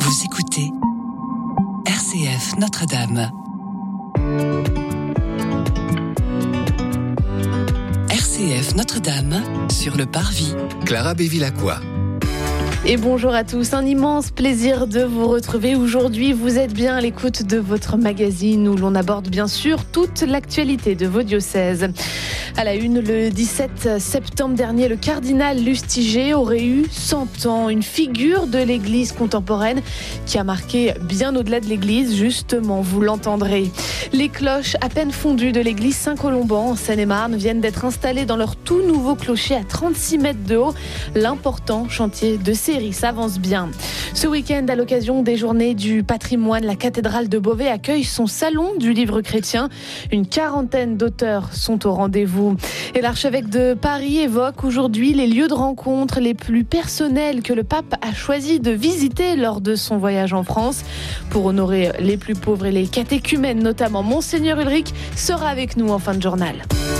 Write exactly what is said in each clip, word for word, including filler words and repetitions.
Vous écoutez R C F Notre-Dame. R C F Notre-Dame sur le Parvis. Clara Bévilacqua. Et bonjour à tous, un immense plaisir de vous retrouver aujourd'hui. Vous êtes bien à l'écoute de votre magazine où l'on aborde bien sûr toute l'actualité de vos diocèses. À la une, le dix-sept septembre dernier, le cardinal Lustiger aurait eu cent ans, une figure de l'Église contemporaine qui a marqué bien au-delà de l'Église, justement, vous l'entendrez. Les cloches à peine fondues de l'église Saint-Colomban en Seine-et-Marne viennent d'être installées dans leur tout nouveau clocher à trente-six mètres de haut. L'important chantier de série s'avance bien. Ce week-end, à l'occasion des Journées du patrimoine, la cathédrale de Beauvais accueille son salon du livre chrétien. Une quarantaine d'auteurs sont au rendez-vous. Et l'archevêque de Paris évoque aujourd'hui les lieux de rencontre les plus personnels que le pape a choisi de visiter lors de son voyage en France. Pour honorer les plus pauvres et les catéchumènes notamment, Monseigneur Ulrich sera avec nous en fin de journal.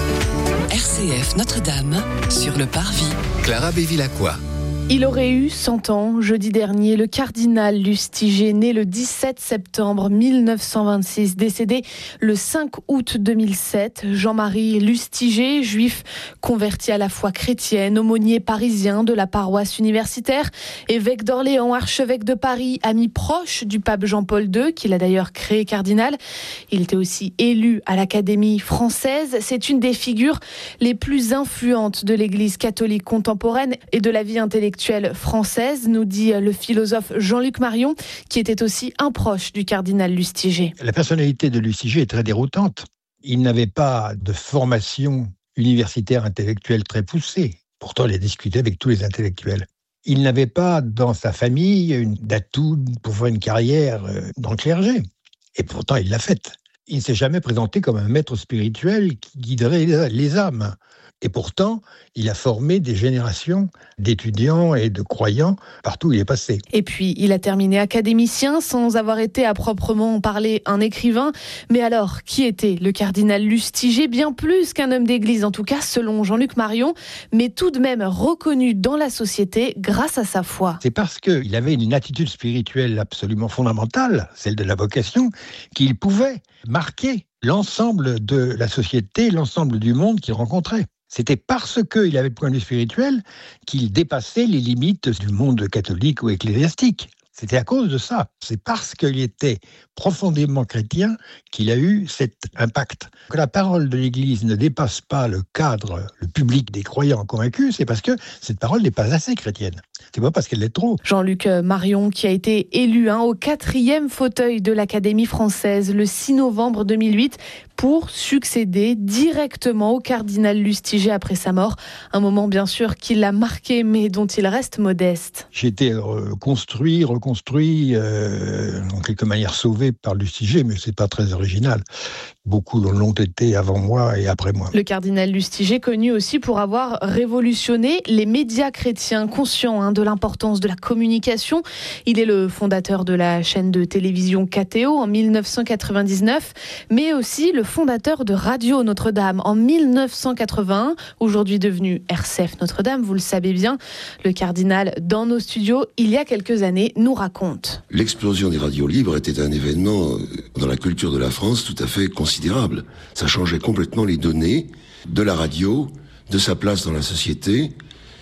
R C F Notre-Dame sur le Parvis. Clara Bévilacqua. Il aurait eu cent ans jeudi dernier, le cardinal Lustiger, né le dix-sept septembre mille neuf cent vingt-six, décédé le cinq août deux mille sept. Jean-Marie Lustiger, juif converti à la foi chrétienne, aumônier parisien de la paroisse universitaire, évêque d'Orléans, archevêque de Paris, ami proche du pape Jean-Paul deux, qu'il a d'ailleurs créé cardinal. Il était aussi élu à l'Académie française. C'est une des figures les plus influentes de l'Église catholique contemporaine et de la vie intellectuelle française, nous dit le philosophe Jean-Luc Marion, qui était aussi un proche du cardinal Lustiger. La personnalité de Lustiger est très déroutante. Il n'avait pas de formation universitaire intellectuelle très poussée. Pourtant, il a discuté avec tous les intellectuels. Il n'avait pas dans sa famille une d'atout pour faire une carrière dans le clergé. Et pourtant, il l'a faite. Il ne s'est jamais présenté comme un maître spirituel qui guiderait les âmes. Et pourtant, il a formé des générations d'étudiants et de croyants partout où il est passé. Et puis, il a terminé académicien sans avoir été à proprement parler un écrivain. Mais alors, qui était le cardinal Lustiger ? Bien plus qu'un homme d'église, en tout cas selon Jean-Luc Marion, mais tout de même reconnu dans la société grâce à sa foi. C'est parce qu'il avait une attitude spirituelle absolument fondamentale, celle de la vocation, qu'il pouvait marquer l'ensemble de la société, l'ensemble du monde qu'il rencontrait. C'était parce qu'il avait le point de vue spirituel qu'il dépassait les limites du monde catholique ou ecclésiastique. C'était à cause de ça. C'est parce qu'il était profondément chrétien qu'il a eu cet impact. Que la parole de l'Église ne dépasse pas le cadre, le public des croyants convaincus, c'est parce que cette parole n'est pas assez chrétienne. C'est pas parce qu'elle l'est trop. Jean-Luc Marion, qui a été élu hein, au quatrième fauteuil de l'Académie française le six novembre deux mille huit pour succéder directement au cardinal Lustiger après sa mort. Un moment bien sûr qui l'a marqué, mais dont il reste modeste. J'ai été construit, reconstruit, euh, en quelque manière sauvé par Lustiger, mais c'est pas très original. Beaucoup l'ont été avant moi et après moi. Le cardinal Lustiger, connu aussi pour avoir révolutionné les médias chrétiens, conscient hein, de l'importance de la communication. Il est le fondateur de la chaîne de télévision K T O en mille neuf cent quatre-vingt-dix-neuf, mais aussi le fondateur de Radio Notre-Dame en mille neuf cent quatre-vingt-un, aujourd'hui devenu R C F Notre-Dame, vous le savez bien. Le cardinal, dans nos studios, il y a quelques années, nous raconte. L'explosion des radios libres était un événement dans la culture de la France tout à fait considérable. Ça changeait complètement les données de la radio, de sa place dans la société.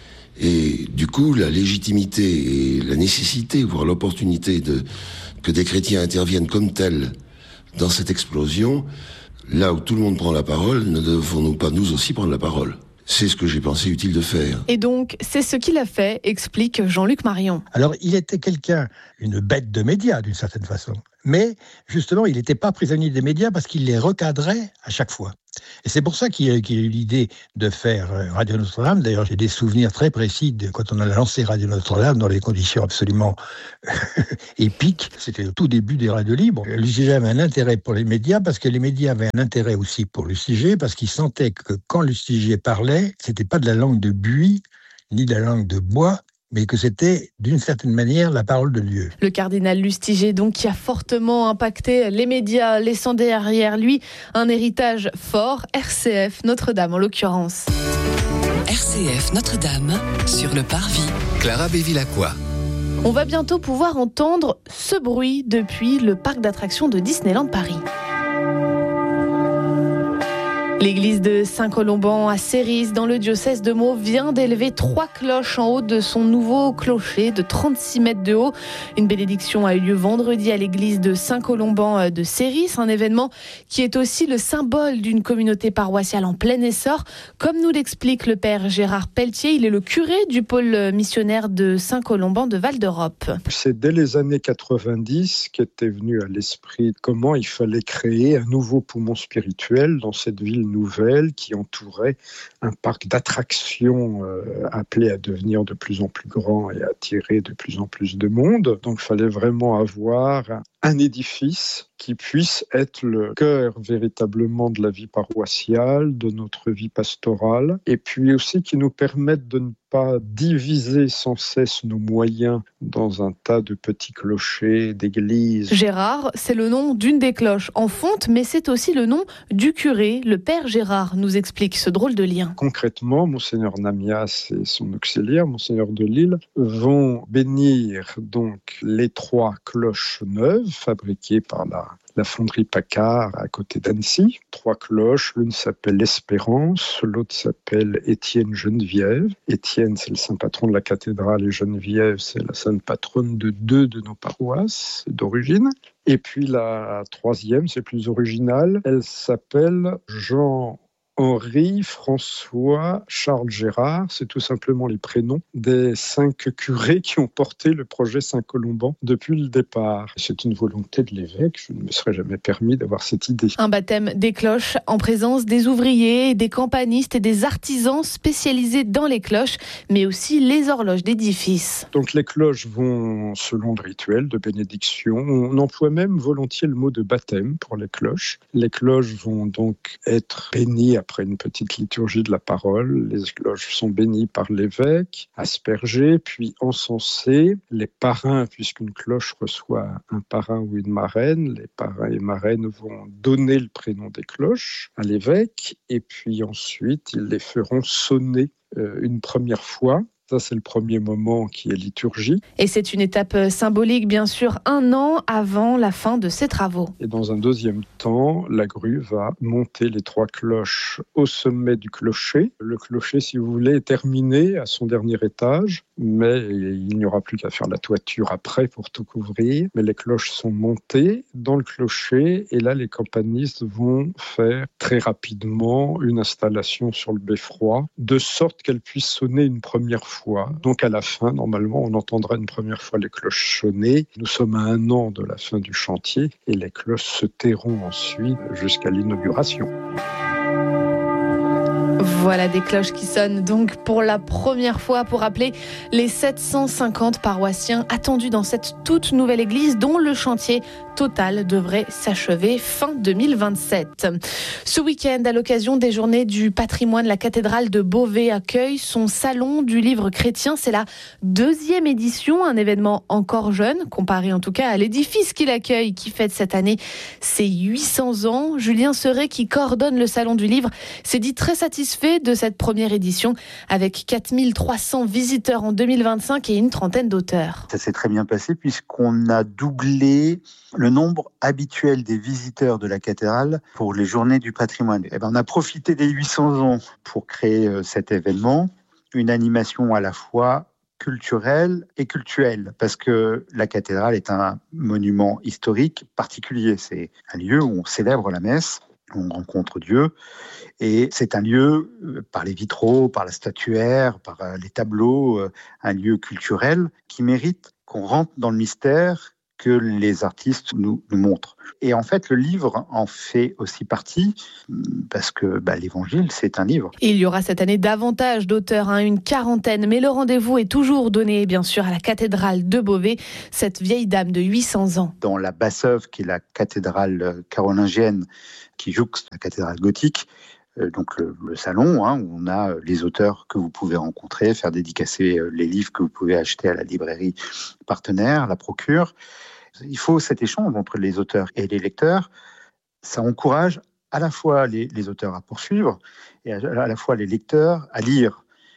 Et du coup, la légitimité et la nécessité, voire l'opportunité de, que des chrétiens interviennent comme tels dans cette explosion, là où tout le monde prend la parole, ne devons-nous pas nous aussi prendre la parole ? C'est ce que j'ai pensé utile de faire. Et donc, c'est ce qu'il a fait, explique Jean-Luc Marion. Alors, il était quelqu'un, une bête de médias d'une certaine façon. Mais, justement, il n'était pas prisonnier des médias parce qu'il les recadrait à chaque fois. Et c'est pour ça qu'il a, qu'il a eu l'idée de faire Radio Notre-Dame. D'ailleurs, j'ai des souvenirs très précis de quand on a lancé Radio Notre-Dame dans des conditions absolument épiques. C'était au tout début des radios libres. Lustiger avait un intérêt pour les médias parce que les médias avaient un intérêt aussi pour Lustiger parce qu'ils sentaient que quand Lustiger parlait, c'était pas de la langue de buis ni de la langue de bois, mais que c'était, d'une certaine manière, la parole de Dieu. Le cardinal Lustiger, donc, qui a fortement impacté les médias, laissant derrière lui un héritage fort, R C F Notre-Dame en l'occurrence. R C F Notre-Dame sur le Parvis. Clara Bévilacqua. On va bientôt pouvoir entendre ce bruit depuis le parc d'attractions de Disneyland Paris. L'église de Saint-Colomban à Céris, dans le diocèse de Meaux, vient d'élever trois cloches en haut de son nouveau clocher de trente-six mètres de haut. Une bénédiction a eu lieu vendredi à l'église de Saint-Colomban de Céris, un événement qui est aussi le symbole d'une communauté paroissiale en plein essor. Comme nous l'explique le père Gérard Pelletier, il est le curé du pôle missionnaire de Saint-Colomban de Val d'Europe. C'est dès les années quatre-vingt-dix qu'était venu à l'esprit comment il fallait créer un nouveau poumon spirituel dans cette ville nouvelle qui entourait un parc d'attractions euh, appelé à devenir de plus en plus grand et à attirer de plus en plus de monde. Donc il fallait vraiment avoir un, un édifice qui puisse être le cœur véritablement de la vie paroissiale, de notre vie pastorale, et puis aussi qui nous permette de ne pas diviser sans cesse nos moyens dans un tas de petits clochers, d'églises. Gérard, c'est le nom d'une des cloches en fonte, mais c'est aussi le nom du curé. Le père Gérard nous explique ce drôle de lien. Concrètement, Monseigneur Namias et son auxiliaire, Monseigneur de Lille, vont bénir donc les trois cloches neuves fabriquées par la la fonderie Paccard à côté d'Annecy. Trois cloches, l'une s'appelle L'Espérance, l'autre s'appelle Étienne Geneviève. Étienne, c'est le saint patron de la cathédrale et Geneviève, c'est la sainte patronne de deux de nos paroisses d'origine. Et puis la troisième, c'est plus original, elle s'appelle Jean Henri, François, Charles Gérard, c'est tout simplement les prénoms des cinq curés qui ont porté le projet Saint-Colomban depuis le départ. C'est une volonté de l'évêque, je ne me serais jamais permis d'avoir cette idée. Un baptême des cloches en présence des ouvriers, des campanistes et des artisans spécialisés dans les cloches, mais aussi les horloges d'édifice. Donc les cloches vont selon le rituel de bénédiction. On emploie même volontiers le mot de baptême pour les cloches. Les cloches vont donc être bénies à après une petite liturgie de la parole. Les cloches sont bénies par l'évêque, aspergées, puis encensées. Les parrains, puisqu'une cloche reçoit un parrain ou une marraine, les parrains et marraines vont donner le prénom des cloches à l'évêque, et puis ensuite, ils les feront sonner euh, une première fois. Ça, c'est le premier moment qui est liturgie. Et c'est une étape symbolique, bien sûr, un an avant la fin de ces travaux. Et dans un deuxième temps, la grue va monter les trois cloches au sommet du clocher. Le clocher, si vous voulez, est terminé à son dernier étage, mais il n'y aura plus qu'à faire la toiture après pour tout couvrir. Mais les cloches sont montées dans le clocher, et là, les campanistes vont faire très rapidement une installation sur le beffroi, de sorte qu'elle puisse sonner une première fois. Donc à la fin, normalement, on entendra une première fois les cloches sonner. Nous sommes à un an de la fin du chantier et les cloches se tairont ensuite jusqu'à l'inauguration. Voilà des cloches qui sonnent donc pour la première fois pour rappeler les sept cent cinquante paroissiens attendus dans cette toute nouvelle église dont le chantier total devrait s'achever fin deux mille vingt-sept. Ce week-end, à l'occasion des Journées du patrimoine, la cathédrale de Beauvais accueille son salon du livre chrétien. C'est la deuxième édition, un événement encore jeune, comparé en tout cas à l'édifice qu'il accueille, qui fête cette année ses huit cents ans. Julien Serret, qui coordonne le salon du livre, s'est dit très satisfait de cette première édition, avec quatre mille trois cents visiteurs en deux mille vingt-cinq et une trentaine d'auteurs. Ça s'est très bien passé puisqu'on a doublé le nombre habituel des visiteurs de la cathédrale pour les Journées du patrimoine. Et ben, on a profité des huit cents ans pour créer euh, cet événement, une animation à la fois culturelle et cultuelle, parce que la cathédrale est un monument historique particulier. C'est un lieu où on célèbre la messe, on rencontre Dieu, et c'est un lieu, par les vitraux, par la statuaire, par les tableaux, un lieu culturel qui mérite qu'on rentre dans le mystère que les artistes nous, nous montrent. Et en fait, le livre en fait aussi partie, parce que bah, l'Évangile, c'est un livre. Et il y aura cette année davantage d'auteurs, hein, une quarantaine, mais le rendez-vous est toujours donné, bien sûr, à la cathédrale de Beauvais, cette vieille dame de huit cents ans. Dans la Basse-Œuvre, qui est la cathédrale carolingienne, qui jouxte la cathédrale gothique, donc le, le salon, hein, où on a les auteurs que vous pouvez rencontrer, faire dédicacer les livres que vous pouvez acheter à la librairie partenaire, la Procure. Il faut cet échange entre les auteurs et les lecteurs. Ça encourage à la fois les, les auteurs à poursuivre et à, à la fois les lecteurs à lire.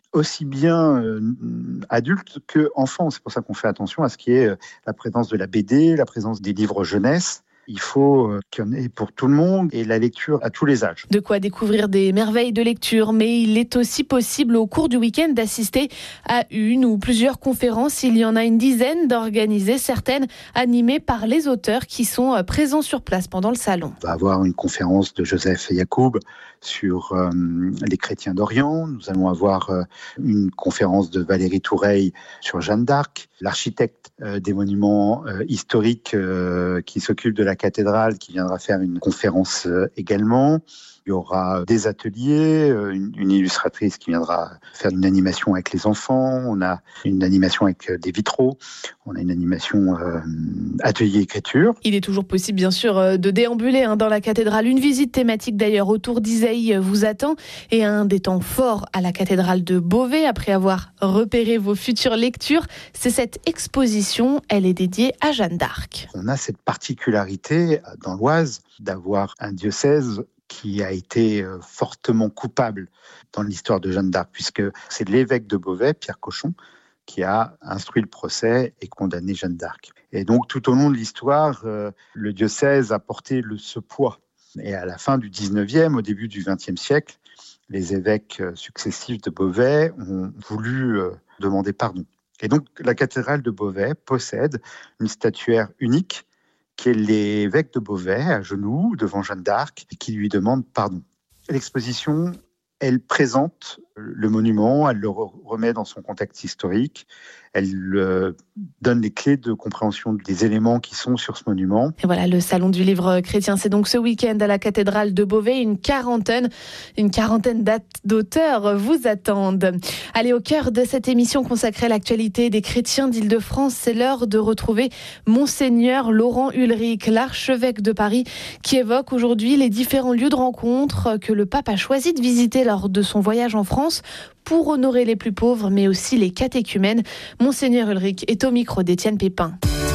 aussi bien euh, adultes qu'enfants. C'est pour ça qu'on fait attention à ce qui est euh, la présence de la B D, la présence des livres jeunesse. Il faut qu'il y en ait pour tout le monde et la lecture à tous les âges. De quoi découvrir des merveilles de lecture, mais il est aussi possible au cours du week-end d'assister à une ou plusieurs conférences. Il y en a une dizaine d'organisées, certaines animées par les auteurs qui sont présents sur place pendant le salon. On va avoir une conférence de Joseph Yacoub sur euh, les chrétiens d'Orient. Nous allons avoir euh, une conférence de Valérie Toureille sur Jeanne d'Arc, l'architecte euh, des monuments euh, historiques euh, qui s'occupe de la cathédrale, qui viendra faire une conférence euh, également. Il y aura des ateliers, une, une illustratrice qui viendra faire une animation avec les enfants, on a une animation avec des vitraux, on a une animation euh, atelier écriture. Il est toujours possible bien sûr de déambuler hein, dans la cathédrale. Une visite thématique d'ailleurs autour d'Isaïe vous attend et un des temps forts à la cathédrale de Beauvais après avoir repéré vos futures lectures. C'est cette exposition, elle est dédiée à Jeanne d'Arc. On a cette particularité dans l'Oise d'avoir un diocèse qui a été fortement coupable dans l'histoire de Jeanne d'Arc, puisque c'est l'évêque de Beauvais, Pierre Cochon, qui a instruit le procès et condamné Jeanne d'Arc. Et donc, tout au long de l'histoire, euh, le diocèse a porté le, ce poids. Et à la fin du dix-neuvième, au début du vingtième siècle, les évêques successifs de Beauvais ont voulu euh, demander pardon. Et donc, la cathédrale de Beauvais possède une statuaire unique qui est l'évêque de Beauvais, à genoux, devant Jeanne d'Arc, et qui lui demande pardon. L'exposition, elle présente le monument, elle le remet dans son contexte historique, elle euh, donne les clés de compréhension des éléments qui sont sur ce monument. Et voilà, le salon du livre chrétien, c'est donc ce week-end à la cathédrale de Beauvais. Une quarantaine, une quarantaine d'auteurs vous attendent. Allez, au cœur de cette émission consacrée à l'actualité des chrétiens d'Île-de-France, c'est l'heure de retrouver Monseigneur Laurent Ulrich, l'archevêque de Paris, qui évoque aujourd'hui les différents lieux de rencontre que le pape a choisi de visiter lors de son voyage en France pour honorer les plus pauvres, mais aussi les catéchumènes. Monseigneur Ulrich est au micro d'Étienne Pépin.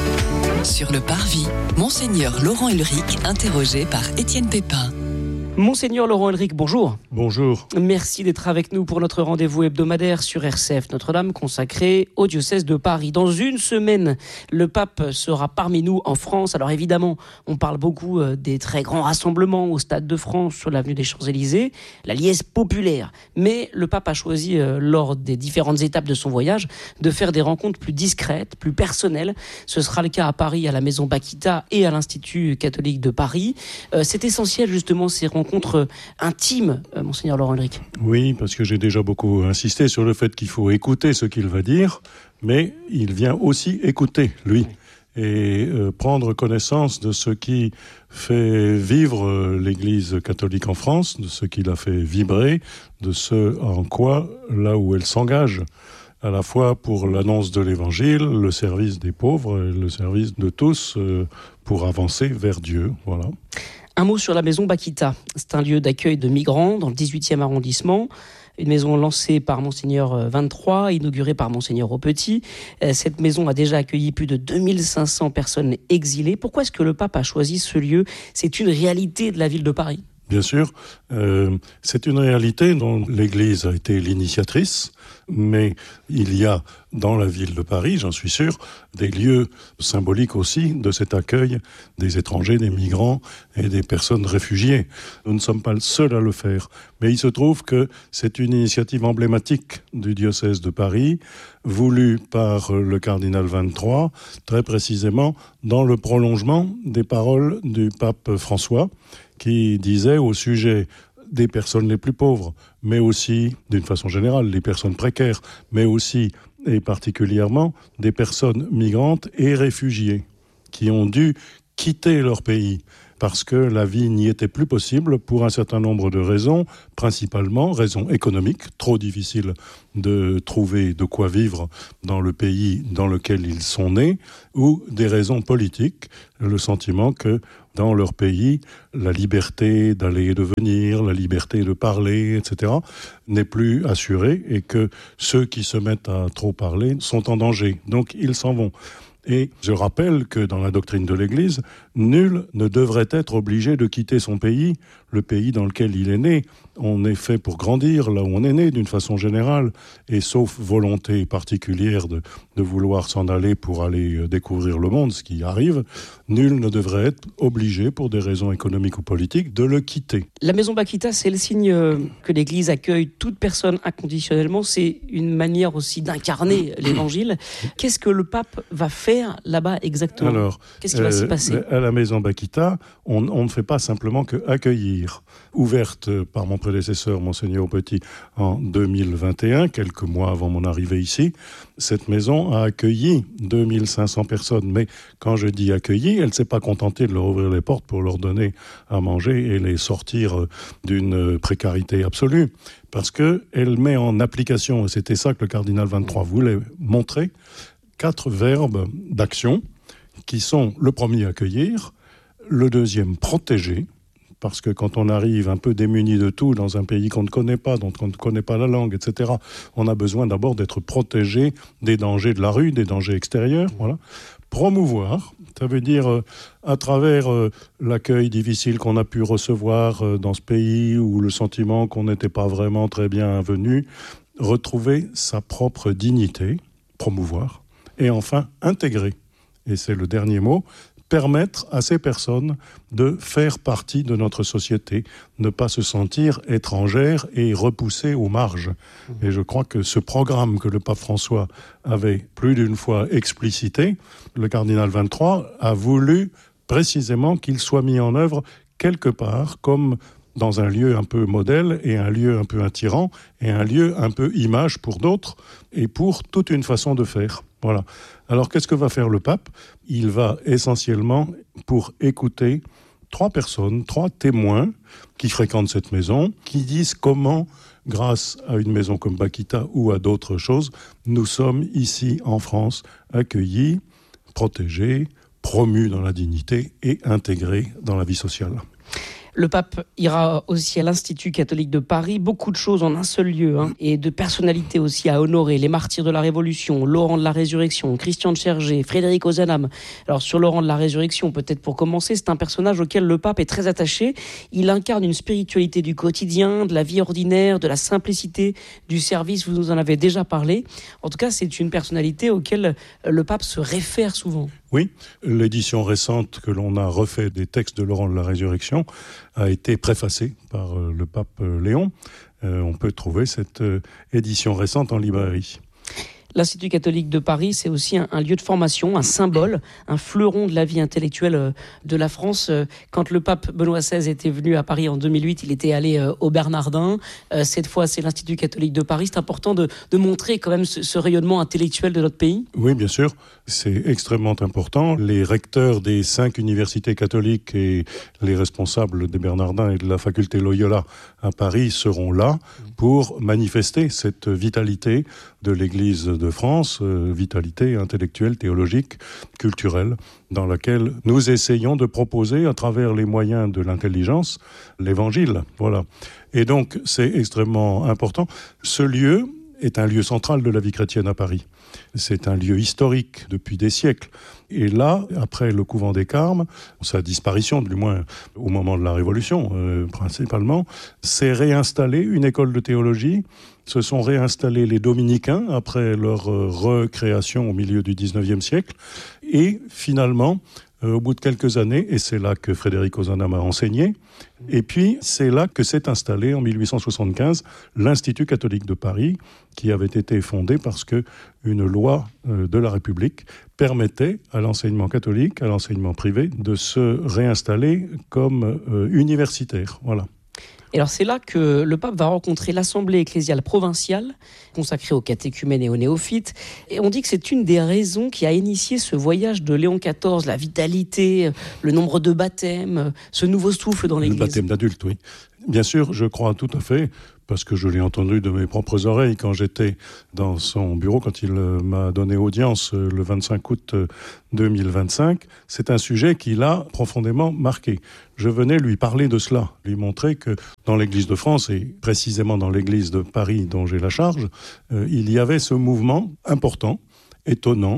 Sur le Parvis, Monseigneur Laurent Ulrich, interrogé par Étienne Pépin. Monseigneur Laurent Ulrich, bonjour. Bonjour. Merci d'être avec nous pour notre rendez-vous hebdomadaire sur R C F Notre-Dame consacré au diocèse de Paris. Dans une semaine, le pape sera parmi nous en France. Alors évidemment, on parle beaucoup des très grands rassemblements au Stade de France, sur l'avenue des Champs-Élysées, la liesse populaire. Mais le pape a choisi, lors des différentes étapes de son voyage, de faire des rencontres plus discrètes, plus personnelles. Ce sera le cas à Paris, à la Maison Bakita et à l'Institut catholique de Paris. Euh, c'est essentiel justement ces rencontres rencontre intime, euh, Monseigneur Laurent Ulrich. Oui, parce que j'ai déjà beaucoup insisté sur le fait qu'il faut écouter ce qu'il va dire, mais il vient aussi écouter, lui, oui. et euh, prendre connaissance de ce qui fait vivre euh, l'Église catholique en France, de ce qui la fait vibrer, de ce en quoi, là où elle s'engage, à la fois pour l'annonce de l'Évangile, le service des pauvres, et le service de tous, euh, pour avancer vers Dieu, voilà. Un mot sur la maison Bakita. C'est un lieu d'accueil de migrants dans le dix-huitième arrondissement. Une maison lancée par Monseigneur vingt-trois, inaugurée par Monseigneur Aupetit. Cette maison a déjà accueilli plus de deux mille cinq cents personnes exilées. Pourquoi est-ce que le pape a choisi ce lieu ? C'est une réalité de la ville de Paris. Bien sûr, euh, c'est une réalité dont l'Église a été l'initiatrice, mais il y a dans la ville de Paris, j'en suis sûr, des lieux symboliques aussi de cet accueil des étrangers, des migrants et des personnes réfugiées. Nous ne sommes pas le seuls à le faire, mais il se trouve que c'est une initiative emblématique du diocèse de Paris, voulue par le cardinal vingt-trois, très précisément dans le prolongement des paroles du pape François, qui disait au sujet des personnes les plus pauvres, mais aussi, d'une façon générale, les personnes précaires, mais aussi et particulièrement des personnes migrantes et réfugiées qui ont dû quitter leur pays parce que la vie n'y était plus possible pour un certain nombre de raisons, principalement raisons économiques, trop difficile de trouver de quoi vivre dans le pays dans lequel ils sont nés, ou des raisons politiques, le sentiment que dans leur pays, la liberté d'aller et de venir, la liberté de parler, et cetera, n'est plus assurée et que ceux qui se mettent à trop parler sont en danger. Donc ils s'en vont. Et je rappelle que dans la doctrine de l'Église, nul ne devrait être obligé de quitter son pays le pays dans lequel il est né. On est fait pour grandir là où on est né, d'une façon générale, et sauf volonté particulière de, de vouloir s'en aller pour aller découvrir le monde, ce qui arrive, nul ne devrait être obligé, pour des raisons économiques ou politiques, de le quitter. La Maison Bakita, c'est le signe que l'Église accueille toute personne inconditionnellement. C'est une manière aussi d'incarner l'Évangile. Qu'est-ce que le pape va faire là-bas exactement ? Alors, qu'est-ce qui va euh, s'y passer ? À la Maison Bakita, on, on ne fait pas simplement que accueillir. Ouverte par mon prédécesseur, Monseigneur Petit, en deux mille vingt et un, quelques mois avant mon arrivée ici, cette maison a accueilli deux mille cinq cents personnes. Mais quand je dis accueilli, elle ne s'est pas contentée de leur ouvrir les portes pour leur donner à manger et les sortir d'une précarité absolue. Parce qu'elle met en application, et c'était ça que le cardinal vingt-trois voulait montrer, quatre verbes d'action qui sont le premier, accueillir, le deuxième, protéger, parce que quand on arrive un peu démuni de tout dans un pays qu'on ne connaît pas, dont on ne connaît pas la langue, et cetera, on a besoin d'abord d'être protégé des dangers de la rue, des dangers extérieurs. Voilà. Promouvoir, ça veut dire euh, à travers euh, l'accueil difficile qu'on a pu recevoir euh, dans ce pays, ou le sentiment qu'on n'était pas vraiment très bien venu, retrouver sa propre dignité, promouvoir, et enfin intégrer. Et c'est le dernier mot, permettre à ces personnes de faire partie de notre société, ne pas se sentir étrangères et repoussées aux marges. Et je crois que ce programme que le pape François avait plus d'une fois explicité, le cardinal vingt-trois a voulu précisément qu'il soit mis en œuvre quelque part comme dans un lieu un peu modèle et un lieu un peu attirant et un lieu un peu image pour d'autres et pour toute une façon de faire. Voilà. Alors, qu'est-ce que va faire le pape ? Il va essentiellement, pour écouter trois personnes, trois témoins qui fréquentent cette maison, qui disent comment, grâce à une maison comme Bakita ou à d'autres choses, nous sommes ici en France accueillis, protégés, promus dans la dignité et intégrés dans la vie sociale. Le pape ira aussi à l'Institut catholique de Paris. Beaucoup de choses en un seul lieu, hein, et de personnalités aussi à honorer. Les martyrs de la Révolution, Laurent de la Résurrection, Christian de Chergé, Frédéric Ozanam. Alors sur Laurent de la Résurrection, peut-être pour commencer, c'est un personnage auquel le pape est très attaché. Il incarne une spiritualité du quotidien, de la vie ordinaire, de la simplicité, du service. Vous nous en avez déjà parlé. En tout cas, c'est une personnalité auquel le pape se réfère souvent. Oui, l'édition récente que l'on a refait des textes de Laurent de la Résurrection a été préfacée par euh, le pape euh, Léon. Euh, on peut trouver cette euh, édition récente en librairie. L'Institut catholique de Paris, c'est aussi un, un lieu de formation, un symbole, un fleuron de la vie intellectuelle de la France. Quand le pape Benoît seize était venu à Paris en deux mille huit, il était allé au Bernardin. Cette fois, c'est l'Institut catholique de Paris. C'est important de, de montrer quand même ce, ce rayonnement intellectuel de notre pays. Oui, bien sûr. C'est extrêmement important. Les recteurs des cinq universités catholiques et les responsables des Bernardins et de la faculté Loyola à Paris seront là pour manifester cette vitalité de l'Église de France, euh, vitalité intellectuelle, théologique, culturelle, dans laquelle nous essayons de proposer, à travers les moyens de l'intelligence, l'Évangile. Voilà. Et donc, c'est extrêmement important. Ce lieu est un lieu central de la vie chrétienne à Paris. C'est un lieu historique depuis des siècles. Et là, après le couvent des Carmes, sa disparition, du moins au moment de la Révolution, euh, principalement, s'est réinstallée une école de théologie. Se sont réinstallés les dominicains après leur euh, recréation au milieu du dix-neuvième siècle. Et finalement, euh, au bout de quelques années, et c'est là que Frédéric Ozanam a enseigné, et puis c'est là que s'est installé en mille huit cent soixante-quinze l'Institut catholique de Paris, qui avait été fondé parce que une loi euh, de la République permettait à l'enseignement catholique, à l'enseignement privé, de se réinstaller comme euh, universitaire. Voilà. Et alors c'est là que le pape va rencontrer l'Assemblée ecclésiale provinciale, consacrée aux catéchumènes et aux néophytes. Et on dit que c'est une des raisons qui a initié ce voyage de Léon quatorze, la vitalité, le nombre de baptêmes, ce nouveau souffle dans l'Église. Le baptême d'adulte, oui. Bien sûr, je crois tout à fait, parce que je l'ai entendu de mes propres oreilles quand j'étais dans son bureau, quand il m'a donné audience le vingt-cinq août deux mille vingt-cinq. C'est un sujet qui l'a profondément marqué. Je venais lui parler de cela, lui montrer que dans l'Église de France, et précisément dans l'Église de Paris dont j'ai la charge, euh, il y avait ce mouvement important, étonnant,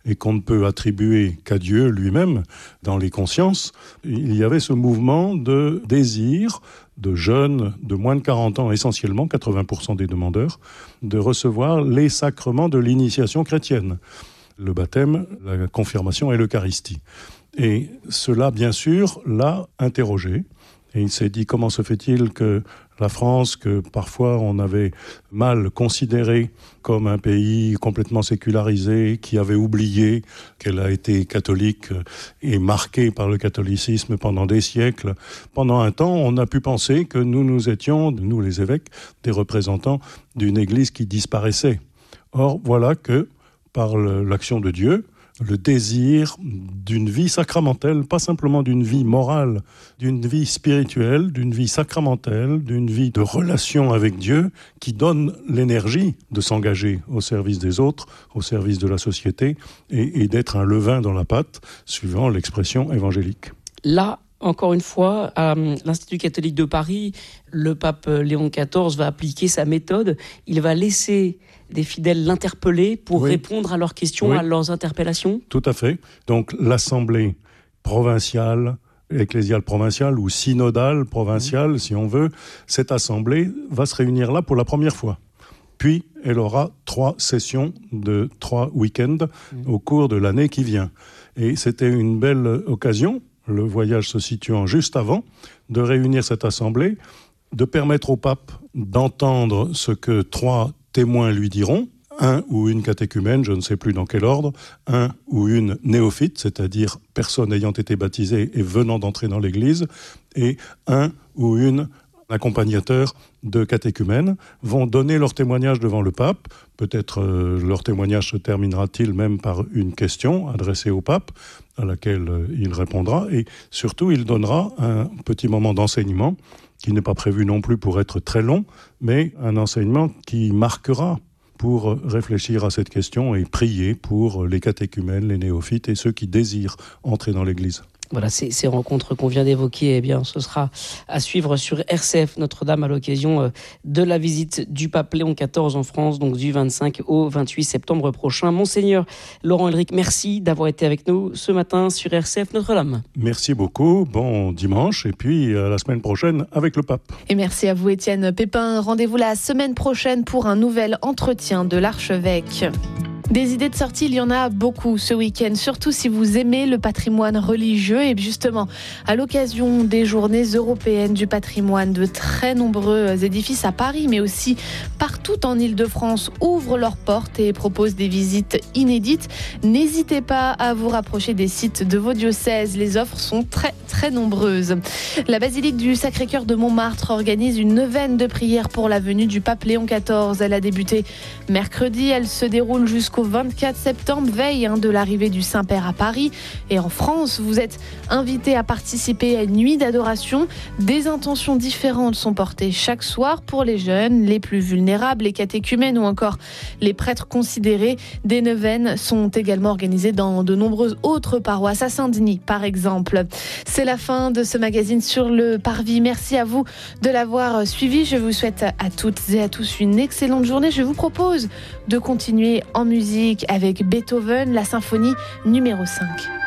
et qu'on ne peut attribuer qu'à Dieu lui-même dans les consciences, il y avait ce mouvement de désir de jeunes de moins de quarante ans, essentiellement quatre-vingts pour cent des demandeurs, de recevoir les sacrements de l'initiation chrétienne, le baptême, la confirmation et l'Eucharistie. Et cela, bien sûr, l'a interrogé. Et il s'est dit, comment se fait-il que la France, que parfois on avait mal considéré comme un pays complètement sécularisé, qui avait oublié qu'elle a été catholique et marquée par le catholicisme pendant des siècles, pendant un temps, on a pu penser que nous, nous étions, nous les évêques, des représentants d'une Église qui disparaissait. Or, voilà que, par l'action de Dieu, le désir d'une vie sacramentelle, pas simplement d'une vie morale, d'une vie spirituelle, d'une vie sacramentelle, d'une vie de relation avec Dieu qui donne l'énergie de s'engager au service des autres, au service de la société et, et d'être un levain dans la pâte, suivant l'expression évangélique. Là, encore une fois, à l'Institut catholique de Paris, le pape Léon quatorze va appliquer sa méthode. Il va laisser des fidèles l'interpeller pour oui. répondre à leurs questions, oui. à leurs interpellations. Tout à fait. Donc l'Assemblée provinciale, ecclésiale provinciale ou synodale provinciale, mmh. si on veut, cette Assemblée va se réunir là pour la première fois. Puis elle aura trois sessions de trois week-ends mmh. au cours de l'année qui vient. Et c'était une belle occasion, le voyage se situant juste avant, de réunir cette Assemblée, de permettre au pape d'entendre ce que trois témoins lui diront, un ou une catéchumène, je ne sais plus dans quel ordre, un ou une néophyte, c'est-à-dire personne ayant été baptisée et venant d'entrer dans l'Église, et un ou une accompagnateur de catéchumènes, vont donner leur témoignage devant le pape. Peut-être euh, leur témoignage se terminera-t-il même par une question adressée au pape, à laquelle euh, il répondra, et surtout il donnera un petit moment d'enseignement qui n'est pas prévu non plus pour être très long, mais un enseignement qui marquera pour réfléchir à cette question et prier pour les catéchumènes, les néophytes et ceux qui désirent entrer dans l'Église. Voilà, ces, ces rencontres qu'on vient d'évoquer, eh bien, ce sera à suivre sur R C F Notre-Dame à l'occasion de la visite du pape Léon quatorze en France, donc du vingt-cinq au vingt-huit septembre prochain. Monseigneur Laurent Ulrich, merci d'avoir été avec nous ce matin sur R C F Notre-Dame. Merci beaucoup, bon dimanche et puis à la semaine prochaine avec le pape. Et merci à vous Étienne Pépin. Rendez-vous la semaine prochaine pour un nouvel entretien de l'archevêque. Des idées de sortie, il y en a beaucoup ce week-end, surtout si vous aimez le patrimoine religieux. Et justement, à l'occasion des journées européennes du patrimoine, de très nombreux édifices à Paris, mais aussi partout en Île-de-France, ouvrent leurs portes et proposent des visites inédites. N'hésitez pas à vous rapprocher des sites de vos diocèses. Les offres sont très, très nombreuses. La basilique du Sacré-Cœur de Montmartre organise une neuvaine de prières pour la venue du pape Léon quatorze. Elle a débuté mercredi. Elle se déroule jusqu'au vingt-quatre septembre, veille hein, de l'arrivée du Saint-Père à Paris. Et en France, vous êtes invité à participer à une nuit d'adoration. Des intentions différentes sont portées chaque soir pour les jeunes, les plus vulnérables, les catéchumènes ou encore les prêtres considérés. Des neuvaines sont également organisées dans de nombreuses autres paroisses, à Saint-Denis par exemple. C'est la fin de ce magazine sur le Parvis. Merci à vous de l'avoir suivi. Je vous souhaite à toutes et à tous une excellente journée. Je vous propose de continuer en musique avec Beethoven, la symphonie numéro cinq.